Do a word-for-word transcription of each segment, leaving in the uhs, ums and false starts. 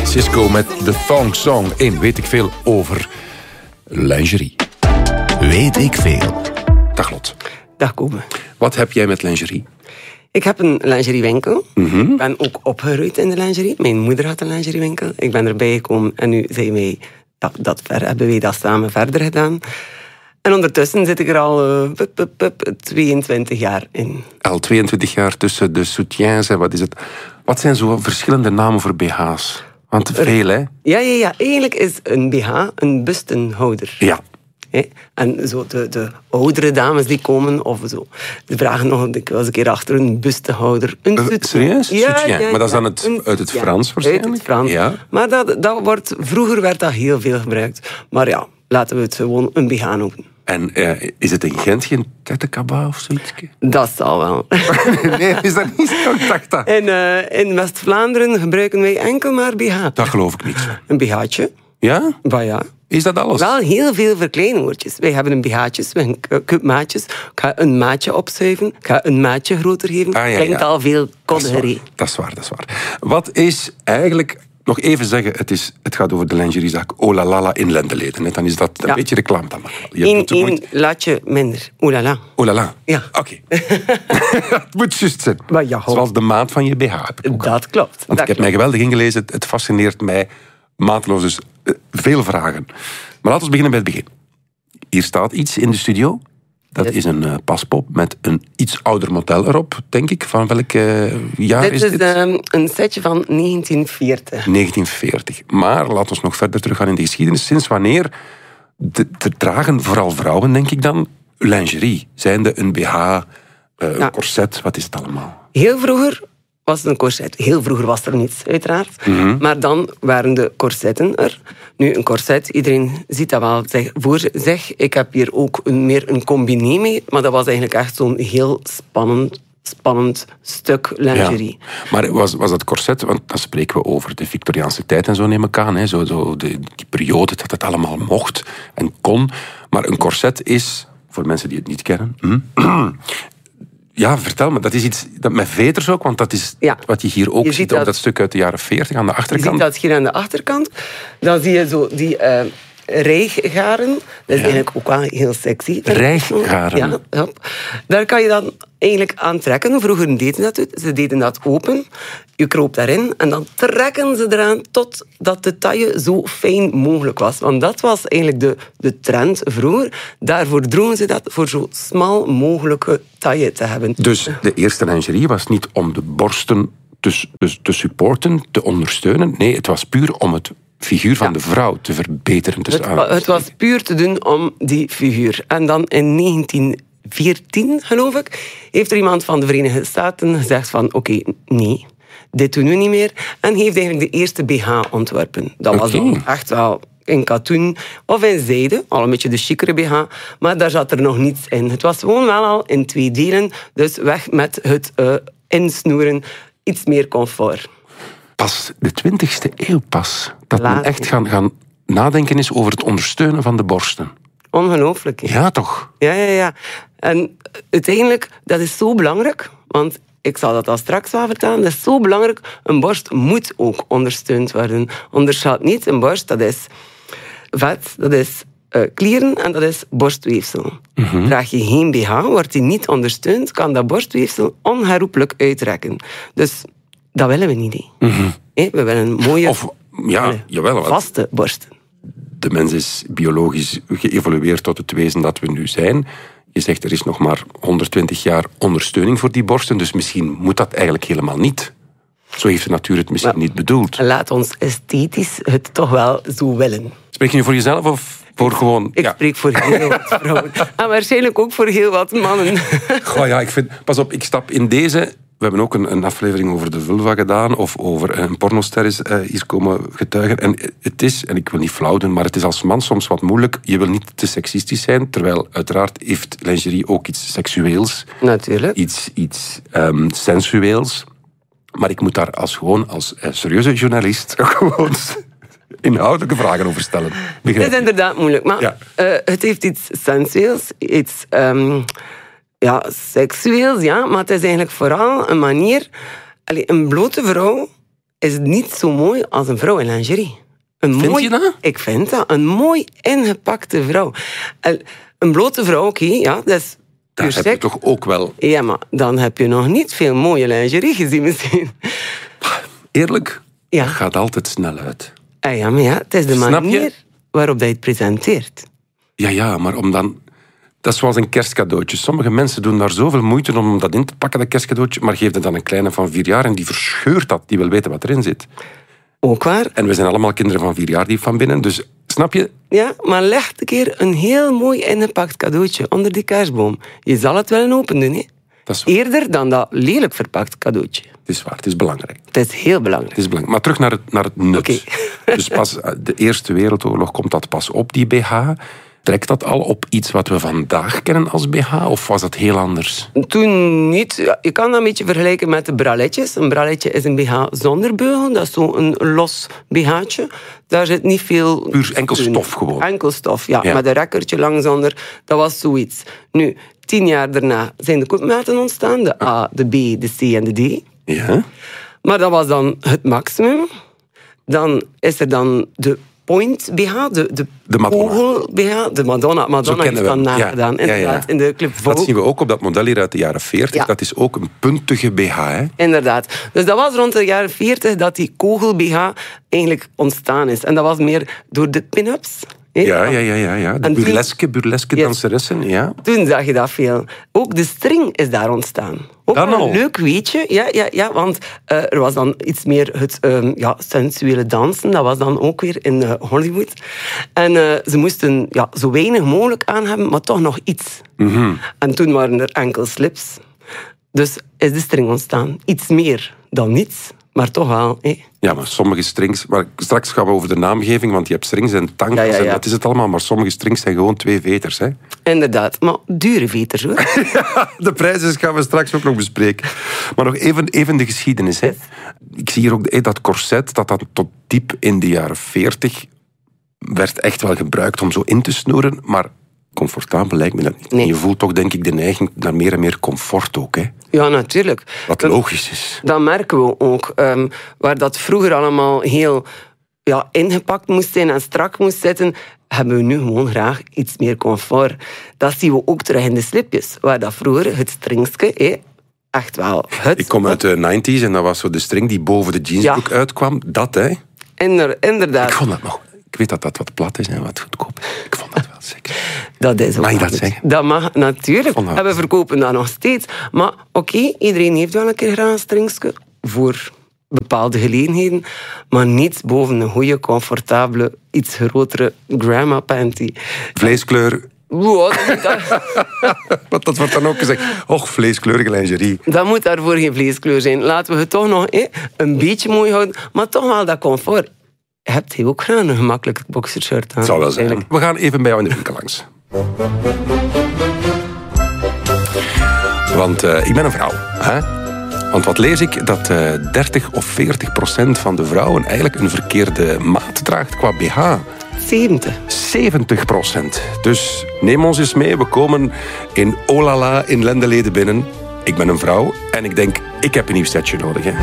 Cisco met de Thong Song in Weet ik veel over lingerie. Weet ik veel. Dag Lot. Dag Kobe. Wat heb jij met lingerie? Ik heb een lingeriewinkel. Mm-hmm. Ik ben ook opgegroeid in de lingerie. Mijn moeder had een lingeriewinkel. Ik ben erbij gekomen en nu zijn wij, dat, dat ver, hebben wij dat samen verder gedaan. En ondertussen zit ik er al uh, pup, pup, pup, tweeëntwintig jaar in. Al tweeëntwintig jaar tussen de soutiens en wat is het? Wat zijn zo verschillende namen voor B H's? Want veel, hè? Ja, ja, ja. Eigenlijk is een B H een bustenhouder. Ja. He? En zo de, de oudere dames die komen, of zo, die vragen nog dikwijls een keer achter een bustehouder. Een Uh, soutien. serieus? Ja, Soutien. ja, Maar dat is dan ja. het, Een- uit het ja, Frans waarschijnlijk? Uit het Frans. Ja. Maar dat, dat wordt, vroeger werd dat heel veel gebruikt. Maar ja, laten we het gewoon een B H noemen. En uh, is het in Gent geen tettekaba of zoiets? Dat zal wel. Nee, is dat niet zo? Ik dacht dat. In, uh, in West-Vlaanderen gebruiken wij enkel maar B H. Dat geloof ik niet. Een B H'tje. Ja? Maar ja. Is dat alles? Wel heel veel verkleinwoordjes. Wij hebben een B H'tjes, we hebben cupmaatjes. Ik ga een maatje opschuiven. Ik ga een maatje groter geven. Ah, ja, Klinkt ja. al veel Dat is waar, kodderie. dat is waar, dat is waar. Wat is eigenlijk... Nog even zeggen, het, is, het gaat over de lingeriezaak Olalala in Lendeleden. Net, dan is dat een Ja. beetje reclame dan maar. Je doet Eén het één moeite. latje minder. Oeh la la. Olala. Ja. Oké. Het moet juist zijn. Maar ja, ho. Zoals de maat van je B H. Heb ik ook. Dat klopt. Want dat ik heb mij klopt. geweldig ingelezen. Het, het fascineert mij mateloos. Dus uh, veel vragen. Maar laten we beginnen bij het begin. Hier staat iets in de studio. Dat Yes. is een uh, paspop met een iets ouder model erop, denk ik. Van welk uh, jaar Dit is is dit? ehm, een setje van negentien veertig. negentien veertig. Maar laten we nog verder teruggaan in de geschiedenis. Sinds wanneer de, de dragen vooral vrouwen, denk ik dan, lingerie? Zijnde een B H, uh, een Ja. corset, wat is het allemaal? Heel vroeger was het een corset. Heel vroeger was er niets, uiteraard. Mhm. Maar dan waren de corsetten er. Nu, een corset, iedereen ziet dat wel zeg, voor zich. Ik heb hier ook een, meer een combiné mee. Maar dat was eigenlijk echt zo'n heel spannend, spannend stuk lingerie. Ja. Maar was, was dat corset, want dan spreken we over de Victoriaanse tijd en zo neem ik aan. Hè? Zo, zo de, die periode dat het allemaal mocht en kon. Maar een corset is, voor mensen die het niet kennen... Hm? Ja, vertel me. Dat is iets dat met veters ook, want dat is Ja. wat je hier ook Je ziet, ziet op dat- dat stuk uit de jaren veertig aan de Je achterkant. ziet dat hier aan de achterkant. Dan zie je zo die uh, rijggaren. Dat is Ja. eigenlijk ook wel heel sexy. vind ik. Rijggaren? Ja, ja. Daar kan je dan eigenlijk aan trekken. Vroeger deden dat. Ze deden dat open. Je kroop daarin en dan trekken ze eraan totdat de taille zo fijn mogelijk was. Want dat was eigenlijk de, de trend vroeger. Daarvoor droegen ze dat voor zo smal mogelijke taille te hebben. Dus de eerste lingerie was niet om de borsten te, te, te supporten, te ondersteunen. Nee, het was puur om het figuur van Ja. de vrouw te verbeteren. Dus Het, wa- het was puur te doen om die figuur. En dan in negentien veertien, geloof ik, heeft er iemand van de Verenigde Staten gezegd van oké, nee, dit doen we niet meer. En heeft eigenlijk de eerste B H ontworpen. Dat was Oké. dan echt wel in katoen of in zijde, al een beetje de chicere B H, maar daar zat er nog niets in. Het was gewoon wel al in twee delen, dus weg met het uh, insnoeren, iets meer comfort. Pas de twintigste eeuw pas. Dat men Laat. echt gaan, gaan nadenken is over het ondersteunen van de borsten. Ongelooflijk. hè? Ja, toch? Ja, ja, ja. En uiteindelijk, dat is zo belangrijk, want ik zal dat al straks wel vertellen, dat is zo belangrijk, een borst moet ook ondersteund worden. Onderschat niet, een borst, dat is vet, dat is uh, klieren en dat is borstweefsel. Mhm. Draag je geen B H, wordt die niet ondersteund, kan dat borstweefsel onherroepelijk uitrekken. Dus dat willen we niet. hè. Hè, we willen een mooie, Of, ja, Allee, jawel. want vaste borsten. de mens is biologisch geëvolueerd tot het wezen dat we nu zijn. Je zegt, er is nog maar honderdtwintig jaar ondersteuning voor die borsten, dus misschien moet dat eigenlijk helemaal niet. Zo heeft de natuur het misschien Maar- niet bedoeld. Laat ons esthetisch het toch wel zo willen. Spreek je nu voor jezelf of voor gewoon... Ik ja. spreek voor heel wat vrouwen. En waarschijnlijk ook voor heel wat mannen. Goh, ja, ik vind... Pas op, ik stap in deze... We hebben ook een, een aflevering over de vulva gedaan, of over een pornoster is uh, hier komen getuigen. En het is, en ik wil niet flauw doen, maar het is als man soms wat moeilijk. Je wil niet te seksistisch zijn, terwijl uiteraard heeft lingerie ook iets seksueels. Natuurlijk. Iets, iets um, sensueels. Maar ik moet daar als gewoon, als uh, serieuze journalist, gewoon inhoudelijke vragen over stellen. Het Begrijp is je? inderdaad moeilijk, maar Ja. uh, het heeft iets sensueels, iets um, ja, seksueels, ja, maar het is eigenlijk vooral een manier... Allee, een blote vrouw is niet zo mooi als een vrouw in lingerie. Een Vind mooi, je dat? Ik vind dat. Een mooi ingepakte vrouw. En een blote vrouw, oké, okay, ja, dat is Daar puur heb je sec. toch ook wel... Ja, maar dan heb je nog niet veel mooie lingerie gezien misschien. Eerlijk, Ja. het gaat altijd snel uit. Ah, ja, maar ja, het is de Snap je? manier waarop dat je het presenteert. Ja, ja, maar om dan... Dat is zoals een kerstcadeautje. Sommige mensen doen daar zoveel moeite om dat in te pakken, dat kerstcadeautje, maar geef het dan een kleine van vier jaar en die verscheurt dat. Die wil weten wat erin zit. Ook waar. En we zijn allemaal kinderen van vier jaar die van binnen. Dus snap je? Ja, maar leg een keer een heel mooi ingepakt cadeautje onder die kerstboom. Je zal het wel open doen, hè? Dat is waar. Eerder dan dat lelijk verpakt cadeautje. Het is waar, het is belangrijk. Het is heel belangrijk. Het is belangrijk. Maar terug naar het, naar het nut. Oké. Dus pas de Eerste Wereldoorlog komt dat pas op, die B H. Trekt dat al op iets wat we vandaag kennen als B H? Of was dat heel anders? Toen niet. Ja, je kan dat een beetje vergelijken met de bralletjes. Een braletje is een B H zonder beugel. Dat is zo'n los B H'tje. Daar zit niet veel... Puur enkel steun. stof gewoon. Enkel stof, ja. Ja. Met een rekkertje langs onder. Dat was zoiets. Nu, tien jaar daarna zijn de koepmaten ontstaan. De A, de B, de C en de D. Ja. Maar dat was dan het maximum. Dan is er dan de point B H, de, de, De Madonna. kogel B H. De Madonna. Madonna heeft kennen we dan hem. Ja, nagedaan. ja, ja. Inderdaad, in de Club Vogue. Dat zien we ook op dat model hier uit de jaren veertig. Ja. Dat is ook een puntige B H. Hè? Inderdaad. Dus dat was rond de jaren veertig dat die kogel-B H eigenlijk ontstaan is. En dat was meer door de pin-ups. hè. Ja, ja, ja, ja, ja. De En toen- burleske, burleske Yes. danseressen. Ja. Toen zag je dat veel. Ook de string is daar ontstaan. Ook Dan een al? leuk weetje. Ja, ja, ja, want eh, er was dan iets meer het ehm, ja, sensuele dansen. Dat was dan ook weer in eh, Hollywood. En eh, ze moesten ja, zo weinig mogelijk aan hebben, maar toch nog iets. Mhm. En toen waren er enkel slips. Dus is de string ontstaan. Iets meer dan niets, maar toch wel. Hè. Ja, maar sommige strings... Maar straks gaan we over de naamgeving, want je hebt strings en tankers Ja, ja, ja. en dat is het allemaal. Maar sommige strings zijn gewoon twee veters. Hè? Inderdaad, maar dure veters hoor. De prijzen gaan we straks ook nog bespreken. Maar nog even, even de geschiedenis. Hè. Ik zie hier ook de- dat corset, dat dat tot diep in de jaren veertig werd echt wel gebruikt om zo in te snoeren, maar comfortabel lijkt me dat niet. Nee. En je voelt toch denk ik de neiging naar meer en meer comfort ook. Hè. Ja, natuurlijk. Wat Dat- logisch is. Dat merken we ook. ehm, waar dat vroeger allemaal heel ja, ingepakt moest zijn en strak moest zitten, hebben we nu gewoon graag iets meer comfort. Dat zien we ook terug in de slipjes. Waar dat vroeger het stringske, hé, echt wel het... Ik kom uit de negentig en dat was zo de string die boven de jeansbroek uitkwam. Dat, hè. Inder, inderdaad. Ik vond dat nog... Ik weet dat dat wat plat is en wat goedkoop is. Ik vond dat wel sexy. Dat is ook Mag je dat goed. zeggen? Dat mag natuurlijk. Vond dat- En we verkopen dat nog steeds. Maar oké, iedereen heeft wel een keer graag een stringske voor bepaalde gelegenheden. Maar niets boven een goede, comfortabele, iets grotere grandma panty. Vleeskleur... Wow, dat, moet daar, Want dat wordt dan ook gezegd. Och, vleeskleurige lingerie. dat moet daarvoor geen vleeskleur zijn. Laten we het toch nog hé, een beetje mooi houden. Maar toch wel dat comfort. Je hebt heel ook graag een gemakkelijk boxershirt aan. Het zal wel zijn. Eigenlijk. We gaan even bij jou in de winkel langs. Want uh, ik ben een vrouw. Hè? Want wat lees ik? Dat uh, dertig of veertig procent van de vrouwen eigenlijk een verkeerde maat draagt qua B H. zeventig. zeventig procent. Dus neem ons eens mee. We komen in Olala in Lendeleden binnen. Ik ben een vrouw en ik denk, ik heb een nieuw setje nodig. Hè?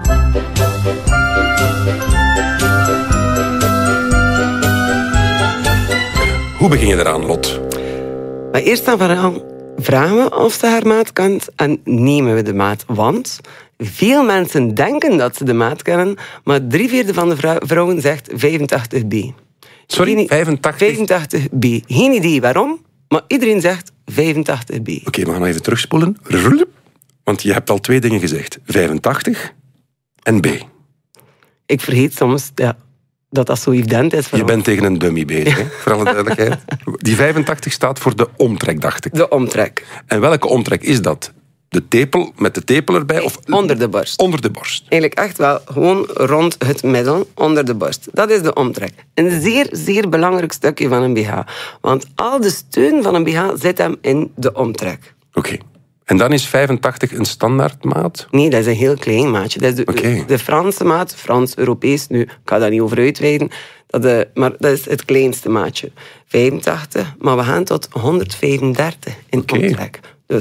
Hoe begin je eraan, Lot? Maar eerst en vooral vragen we of ze haar maat kent en nemen we de maat. Want veel mensen denken dat ze de maat kennen, maar drie vierde van de vrou- vrouwen zegt vijfentachtig B. Sorry, Geen- vijfentachtig? vijfentachtig B. Geen idee waarom, maar iedereen zegt vijfentachtig B. Oké, we gaan nog even terugspoelen. Rulp. Want je hebt al twee dingen gezegd. vijfentachtig en B. Ik vergeet soms ja, dat dat zo evident is. voor Je ons. bent tegen een dummy bezig, hè? Voor alle duidelijkheid. Die vijfentachtig staat voor de omtrek, dacht ik. De omtrek. En welke omtrek is dat? De tepel, met de tepel erbij? Of Onder de borst. Onder de borst. Eigenlijk echt wel gewoon rond het middel, onder de borst. Dat is de omtrek. Een zeer, zeer belangrijk stukje van een B H. Want al de steun van een B H zit hem in de omtrek. Oké. En dan is vijfentachtig een standaardmaat? Nee, dat is een heel klein maatje. Dat is de, Oké. de Franse maat, Frans-Europees. Nu, ik ga daar niet over uitweiden. Dat de, maar dat is het kleinste maatje. vijfentachtig, maar we gaan tot honderdvijfendertig in Oké. omtrek. Dus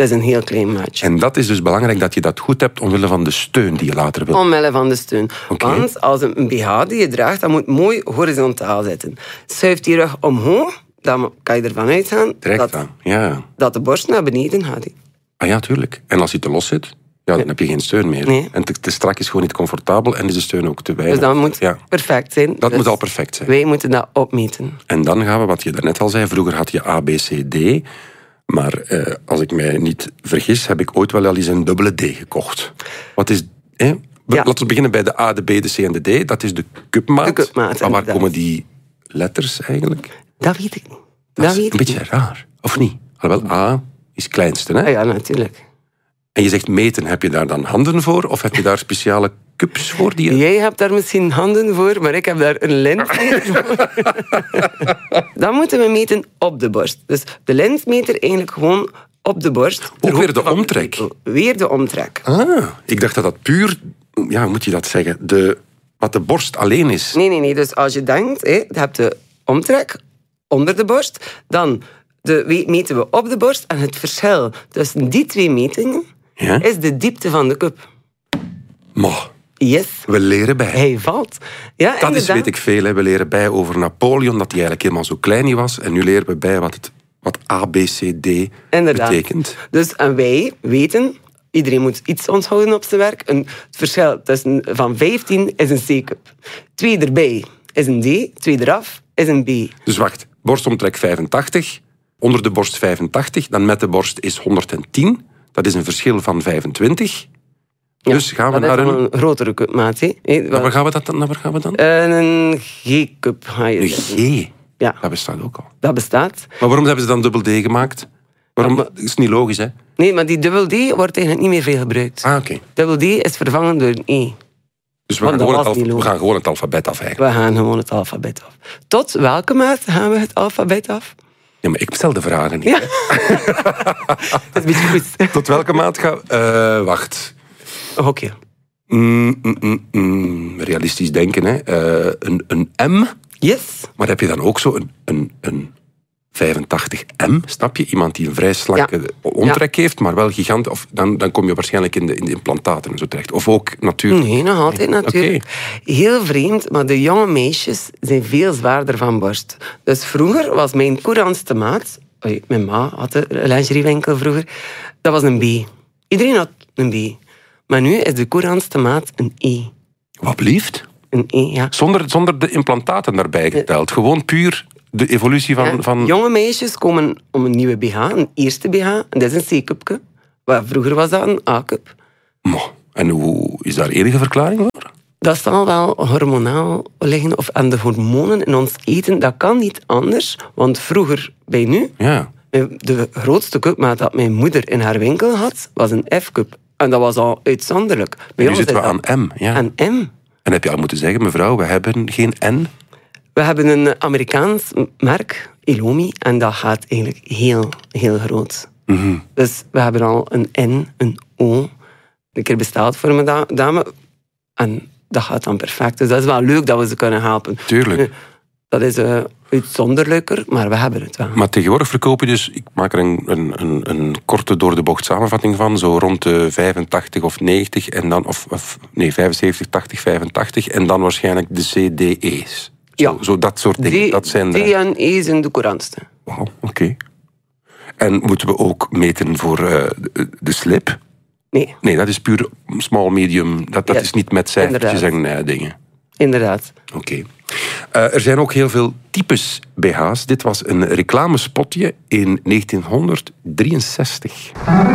Dat is een heel klein maatje. En dat is dus belangrijk dat je dat goed hebt omwille van de steun die je later wil. Omwille van de steun. Okay. Want als een B H die je draagt, dat moet mooi horizontaal zitten. Schuift die rug omhoog, dan kan je ervan uitgaan dat, aan. Ja. dat de borst naar beneden gaat. Ah ja, tuurlijk. En als hij te los zit, ja, dan heb je geen steun meer. Nee. En te, te strak is gewoon niet comfortabel en is de steun ook te weinig. Dus dat moet ja. perfect zijn. Dat dus moet al perfect zijn. Wij moeten dat opmeten. En dan gaan we, wat je daarnet al zei, vroeger had je A, B, C, D. Maar eh, als ik mij niet vergis, heb ik ooit wel al eens een dubbele D gekocht. Wat is... Eh? Ja. Laten we beginnen bij de A, de B, de C en de D. Dat is de cupmaat. De cupmaat, Maar waar inderdaad. komen die letters eigenlijk? Dat weet ik niet. Dat, Dat is weet een ik beetje niet. raar. Of niet? Alhoewel, A is het kleinste, hè? Ah ja, natuurlijk. En je zegt meten, heb je daar dan handen voor? Of heb je daar speciale cups voor? Die je... Jij hebt daar misschien handen voor, maar ik heb daar een lintmeter voor. Dan moeten we meten op de borst. Dus de lintmeter eigenlijk gewoon op de borst. Ook ter weer hoogte de van omtrek? titel. Weer de omtrek. Ah, ik dacht dat dat puur... Ja, hoe moet je dat zeggen? De, wat de borst alleen is. Nee, nee, nee. Dus als je denkt, hè, je hebt de omtrek onder de borst, dan de, we- meten we op de borst. En het verschil tussen die twee metingen Ja? is de diepte van de cup. Maar Yes. we leren bij. Hij valt. Ja, Dat is, inderdaad. weet ik veel. Hè. We leren bij over Napoleon, dat hij eigenlijk helemaal zo klein niet was. En nu leren we bij wat, het, wat A, B, C, D Inderdaad. betekent. Dus en wij weten, iedereen moet iets onthouden op zijn werk. Een, het verschil tussen van vijftien is een C-cup. Twee erbij is een D, twee eraf is een B. Dus wacht, borstomtrek vijfentachtig, onder de borst vijfentachtig, dan met de borst is honderdtien. Dat is een verschil van vijfentwintig. Ja, dus gaan we dat naar is een... dan een grotere cupmaat. hè. Hè, Naar waar gaan we, dat dan, naar waar gaan we dan? Een G-cup ga je Een zeggen. G. Ja, Dat bestaat ook al. dat bestaat. Maar waarom hebben ze dan dubbel D gemaakt? Waarom? Ja, Dat is niet logisch, hè? Nee, maar die dubbel D wordt eigenlijk niet meer veel gebruikt. Ah, oké. Dubbel D is vervangen door een E. Dus we Want gaan, dat gewoon het was niet alf- we logisch. gaan gewoon het alfabet af, eigenlijk. We gaan gewoon het alfabet af. Tot welke maat gaan we het alfabet af? Ja, maar ik stel de vragen niet. Ja. hè. Dat is een beetje goed. Tot welke maat gaan we? Eh, wacht. Een hokje. Mm, mm, mm, mm. Realistisch denken, hè. Eh, een, een M. Yes. Maar heb je dan ook zo een, een, een vijfentachtig M, snap je? Iemand die een vrij slanke Ja. omtrek heeft, maar wel gigant. Of dan, dan kom je waarschijnlijk in de, in de implantaten en zo terecht. Of ook natuurlijk. Nee, nog altijd natuurlijk. Heel vreemd, maar de jonge meisjes zijn veel zwaarder van borst. Dus vroeger was mijn courantste maat... Oei, mijn ma had een lingeriewinkel vroeger. Dat was een B. Iedereen had een B. Maar nu is de courantste maat een E. Wat blieft? Een E, ja. Zonder, zonder de implantaten daarbij geteld. Gewoon puur de evolutie van... Ja, van... Jonge meisjes komen om een nieuwe B H, een eerste B H. En dat is een C-cupje. Waar vroeger was dat een A-cup. Mo. En hoe is daar enige verklaring voor? Dat zal wel hormonaal liggen. Of aan de hormonen in ons eten. Dat kan niet anders. Want vroeger, bij nu... Ja. De grootste cupmaat dat mijn moeder in haar winkel had, was een F-cup. En dat was al uitzonderlijk. Bij En nu ons zitten we is aan dat M. Ja. aan M. En heb je al moeten zeggen, mevrouw, we hebben geen N? We hebben een Amerikaans merk, Ilomi, en dat gaat eigenlijk heel, heel groot. Mhm. Dus we hebben al een N, een O, een keer besteld voor mijn da- dame. En dat gaat dan perfect. Dus dat is wel leuk dat we ze kunnen helpen. Tuurlijk. Dat is uh, uitzonderlijker, maar we hebben het wel. Maar tegenwoordig verkoop je dus, ik maak er een, een, een, een korte door de bocht samenvatting van, zo rond de vijfentachtig of negentig, en dan, of, of nee, vijfenzeventig, tachtig, vijfentachtig, en dan waarschijnlijk de C D E's. Zo, Ja. zo dat soort dingen. Die, dat zijn die de... en E zijn de courantste. Wauw, oké. En moeten we ook meten voor uh, de, de slip? Nee, Nee, dat is puur small, medium. Dat, dat Ja, is niet met cijfertjes inderdaad. en uh, dingen. inderdaad. Oké. Uh, er zijn ook heel veel types B H's. Dit was een reclamespotje in negentienhonderddrieënzestig.